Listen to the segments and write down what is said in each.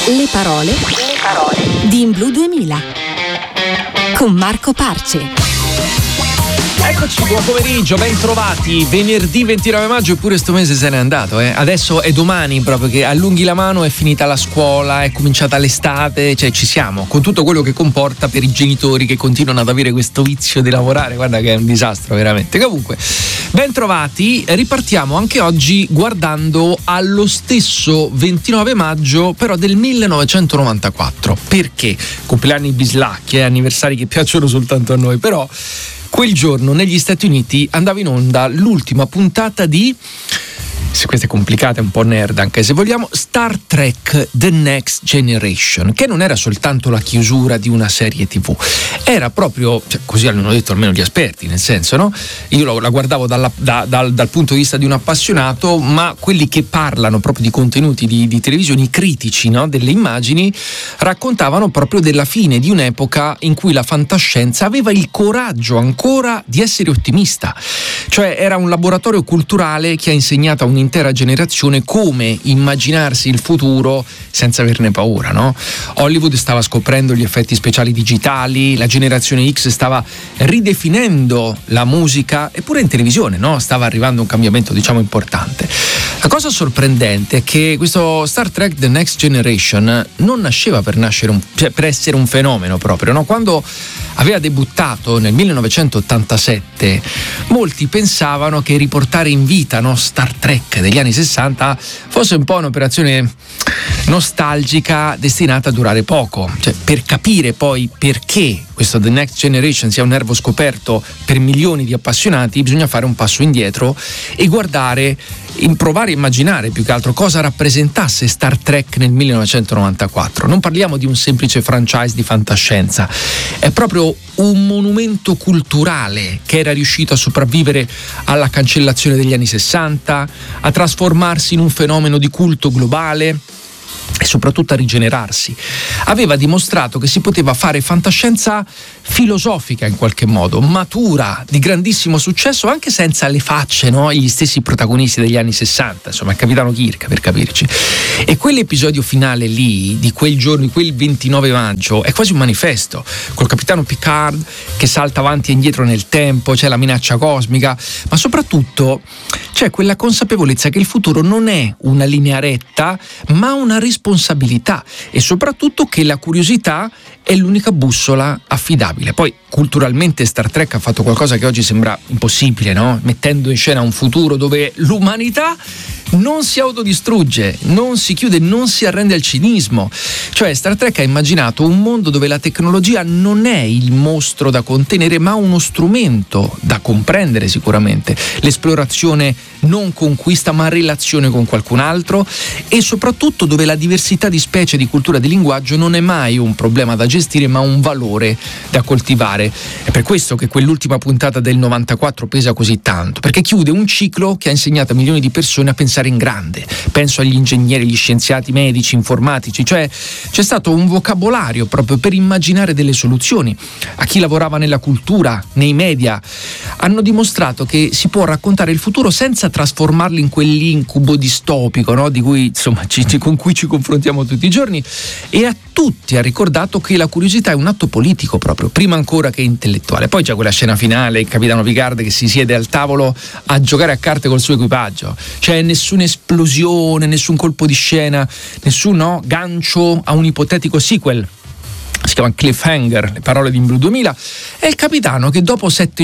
Le parole di In Blu 2000 con Marco Parce. Eccoci, buon pomeriggio, ben trovati. Venerdì 29 maggio, eppure sto mese se n'è andato. Adesso è domani proprio che allunghi la mano, è finita la scuola, è cominciata l'estate, cioè ci siamo, con tutto quello che comporta per i genitori che continuano ad avere questo vizio di lavorare. Guarda che è un disastro veramente. Comunque, ben trovati, ripartiamo anche oggi guardando allo stesso 29 maggio, però del 1994. Perché? Compleanni bislacchi, anniversari che piacciono soltanto a noi, però quel giorno negli Stati Uniti andava in onda l'ultima puntata di, se questa è complicata, è un po' nerd anche se vogliamo, Star Trek The Next Generation, che non era soltanto la chiusura di una serie TV, era proprio, cioè, così hanno detto almeno gli esperti, nel senso, no? Io la guardavo dal punto di vista di un appassionato, ma quelli che parlano proprio di contenuti di televisione, i critici, no? Delle immagini, raccontavano proprio della fine di un'epoca in cui la fantascienza aveva il coraggio ancora di essere ottimista, cioè era un laboratorio culturale che ha insegnato a un'intera generazione come immaginarsi il futuro senza averne paura, no? Hollywood stava scoprendo gli effetti speciali digitali, la generazione X stava ridefinendo la musica, eppure in televisione, no? Stava arrivando un cambiamento, diciamo, importante. La cosa sorprendente è che questo Star Trek The Next Generation non nasceva per essere un fenomeno proprio, no? Quando aveva debuttato nel 1987, molti pensavano che riportare in vita, no, Star Trek degli anni 60 fosse un po' un'operazione nostalgica destinata a durare poco. Cioè, per capire poi perché questo The Next Generation sia un nervo scoperto per milioni di appassionati, bisogna fare un passo indietro e guardare, provare a immaginare più che altro cosa rappresentasse Star Trek nel 1994. Non parliamo di un semplice franchise di fantascienza, è proprio un monumento culturale che era riuscito a sopravvivere alla cancellazione degli anni 60, a trasformarsi in un fenomeno di culto globale e soprattutto a rigenerarsi. Aveva dimostrato che si poteva fare fantascienza filosofica in qualche modo, matura, di grandissimo successo, anche senza le facce, no? Gli stessi protagonisti degli anni 60, insomma il Capitano Kirk, per capirci. E quell'episodio finale lì, di quel giorno, di quel 29 maggio, è quasi un manifesto, col Capitano Picard che salta avanti e indietro nel tempo, c'è la minaccia cosmica, ma soprattutto c'è quella consapevolezza che il futuro non è una linea retta, ma una responsabilità, e soprattutto che la curiosità è l'unica bussola affidabile. Poi culturalmente Star Trek ha fatto qualcosa che oggi sembra impossibile, no? Mettendo in scena un futuro dove l'umanità non si autodistrugge, non si chiude, non si arrende al cinismo. Cioè Star Trek ha immaginato un mondo dove la tecnologia non è il mostro da contenere, ma uno strumento da comprendere sicuramente. L'esplorazione non conquista, ma relazione con qualcun altro, e soprattutto dove la diversità di specie, di cultura, di linguaggio non è mai un problema da gestire, ma un valore da coltivare. È per questo che quell'ultima puntata del 94 pesa così tanto, perché chiude un ciclo che ha insegnato a milioni di persone a pensare in grande. Penso agli ingegneri, gli scienziati, medici, informatici, cioè c'è stato un vocabolario proprio per immaginare delle soluzioni. A chi lavorava nella cultura, nei media, hanno dimostrato che si può raccontare il futuro senza trasformarlo in quell'incubo distopico, no? Di cui insomma con cui ci confrontiamo tutti i giorni, e a tutti ha ricordato che la curiosità è un atto politico proprio, prima ancora che intellettuale. Poi c'è quella scena finale, il Capitano Picard che si siede al tavolo a giocare a carte col suo equipaggio, cioè nessuna esplosione, nessun colpo di scena, nessun gancio a un ipotetico sequel. Si chiama Cliffhanger, le parole di In Blu 2000. È il capitano che dopo 7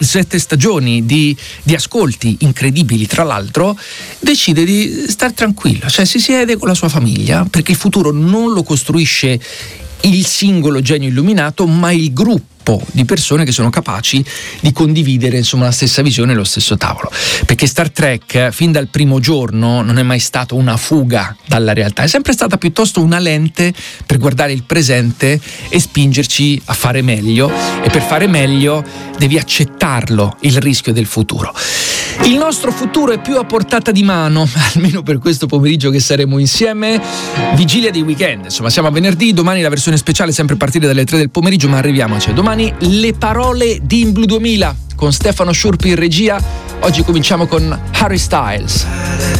stagioni di ascolti incredibili, tra l'altro, decide di star tranquillo, cioè si siede con la sua famiglia, perché il futuro non lo costruisce il singolo genio illuminato, ma il gruppo di persone che sono capaci di condividere, insomma, la stessa visione e lo stesso tavolo. Perché Star Trek fin dal primo giorno non è mai stato una fuga dalla realtà, è sempre stata piuttosto una lente per guardare il presente e spingerci a fare meglio, e per fare meglio devi accettarlo, il rischio del futuro. Il nostro futuro è più a portata di mano, almeno per questo pomeriggio che saremo insieme, vigilia di weekend, insomma siamo a venerdì, domani la versione speciale sempre a partire dalle 3 del pomeriggio, ma arriviamoci. Domani le parole di In Blu 2000 con Stefano Sciurpi in regia. Oggi cominciamo con Harry Styles.